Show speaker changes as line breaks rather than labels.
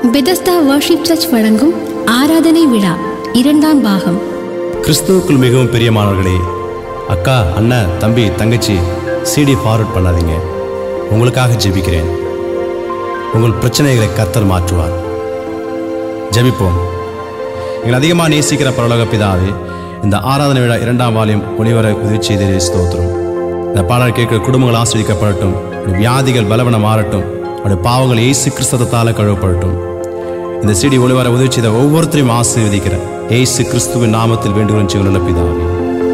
Bethesda worship search வழங்கும் ஆராதனை விழா 2ஆம் பாகம்.
கிறிஸ்துவுக்குள் மிகவும் பிரியமானவர்களே, அக்கா, அண்ணன், தம்பி, தங்கச்சி, CD ஃபார்வர்ட் பண்ணாதீங்க. உங்களுக்காக ஜெபிக்கிறேன். உங்கள் பிரச்சனைகளை கர்த்தர் மாற்றுவார். ஜெபிப்போம். எங்களை அதிகமாக நேசிக்கிற பரலோக பிதாவே, இந்த ஆராதனை விழா 2ஆம் வால்யம் ஒளிவர உதவி செய்தே ஸ்தோத்திரம். இந்த பாடல் கேட்கிற குடும்பங்கள் ஆசீர்வதிக்கப்படட்டும். வியாதிகள் பலவனம் மாறட்டும். அவருடைய பாவங்கள் இயேசு கிறிஸ்துவால கழுவப்படட்டும். இந்த CD ஒளிவர உதவி செய்த ஒவ்வொருத்தரையும் ஆசீர்வதிக்கிற இயேசு கிறிஸ்துவின் நாமத்தில் வேண்டுகிறேன் ஜீவனுள்ள பிதாவே.